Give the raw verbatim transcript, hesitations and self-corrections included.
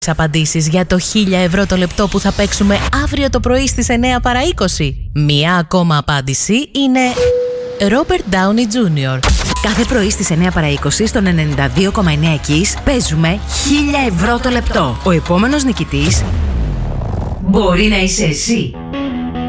Απαντήσεις για το χίλια ευρώ το λεπτό που θα παίξουμε αύριο το πρωί στις εννιά παρά είκοσι. Μία ακόμα απάντηση είναι Robert Downey τζούνιορ. Κάθε πρωί στις εννιά παρά είκοσι στον ενενήντα δύο κόμμα εννιά Kiss παίζουμε χίλια ευρώ το λεπτό. Ο επόμενος νικητής μπορεί να είσαι εσύ.